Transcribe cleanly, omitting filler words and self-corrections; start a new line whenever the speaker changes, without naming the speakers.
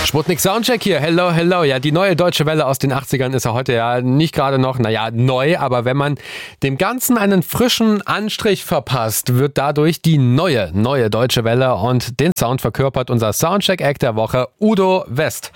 Sputnik Soundcheck hier. Hello, hello. Ja, die neue Deutsche Welle aus den 80ern ist ja heute ja nicht gerade noch, neu, aber wenn man dem Ganzen einen frischen Anstrich verpasst, wird dadurch die neue Deutsche Welle und den Sound verkörpert unser Soundcheck-Act der Woche, Udo West.